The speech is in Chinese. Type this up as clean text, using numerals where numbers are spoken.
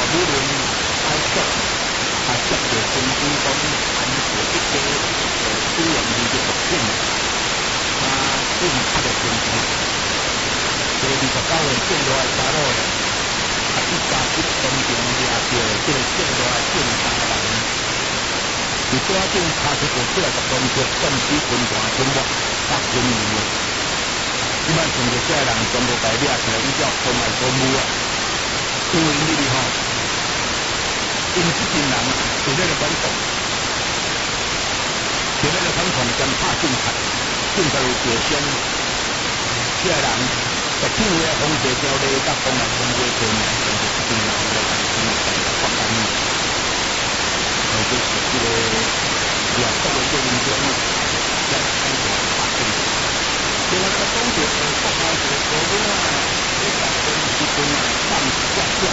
无论爱国接着政府讲安全一个主人的特性，这是拍着政府。这个29岁正大的查某咧，去加入当中掠着这个正大的警察人，就抓紧查出个出来个东西，暂时分段分末发生了。即摆从着这人全部被掠起来，你叫公安公务啊！因为你哋吼，因这群人就在咧反抗，就在咧反抗，跟拍警察，警察有表现，这人在听话方式条例，甲公安公务做名，就是这群人来发干预，就是这个掠夺的过程中，在开始发生。另外，那个东北国外的国家啊，这个跟日本啊上下下